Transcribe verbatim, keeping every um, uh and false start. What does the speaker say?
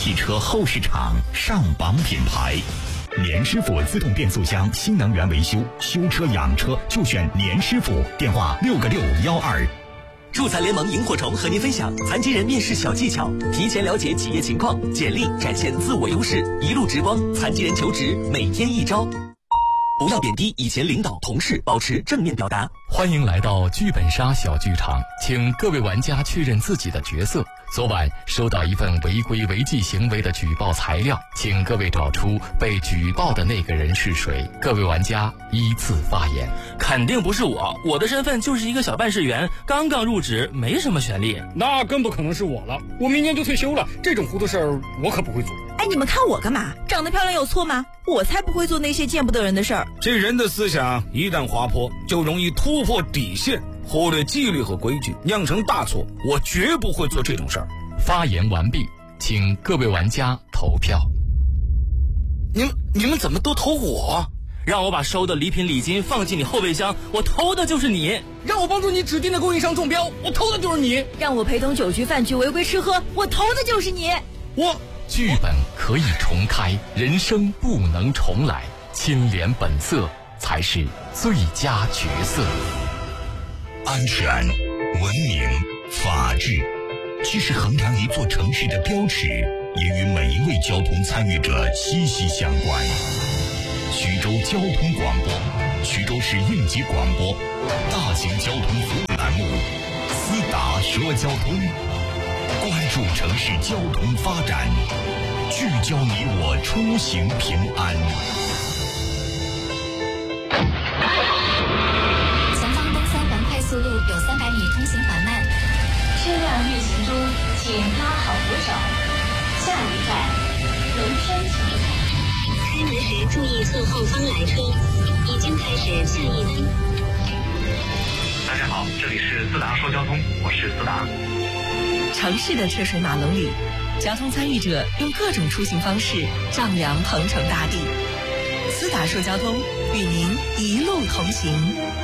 汽车后市场上榜品牌。年师傅自动变速箱新能源维修，修车养车就选年师傅。电话六个六幺二。 助残联盟萤火虫和您分享残疾人面试小技巧，提前了解企业情况，简历展现自我优势，一路直光，残疾人求职每天一招。不要贬低以前领导同事，保持正面表达。 欢迎来到剧本杀小剧场，请各位玩家确认自己的角色。昨晚收到一份违规违纪行为的举报材料，请各位找出被举报的那个人是谁。各位玩家依次发言。 肯定不是我，我的身份就是一个小办事员，刚刚入职，没什么权利。 那更不可能是我了，我明年就退休了，这种糊涂事儿我可不会做。 哎，你们看我干嘛？长得漂亮有错吗？我才不会做那些见不得人的事儿。 这人的思想一旦滑坡，就容易突破底线，忽略纪律和规矩，酿成大错。我绝不会做这种事儿。 发言完毕，请各位玩家投票。 你们你们怎么都投我？ 让我把收的礼品礼金放进你后备箱，我投的就是你。 让我帮助你指定的供应商中标，我投的就是你。 让我陪同酒局饭局违规吃喝，我投的就是你。 我剧本可以重开，人生不能重来，清廉本色才是最佳角色。 安全、文明、法治，既是衡量一座城市的标尺，也与每一位交通参与者息息相关。徐州交通广播，徐州市应急广播，大型交通服务栏目，思达说交通，关注城市交通发展，聚焦你我出行平安。 前方东三环快速路有三百米通行缓慢，车辆运行中，请拉好扶手。下一站，龙山桥。开门时注意侧后方来车，已经开始下一弯。 大家好，这里是思达说交通，我是思达。 城市的车水马龙里，交通参与者用各种出行方式丈量鹏程大地。思达说交通，与您一路同行。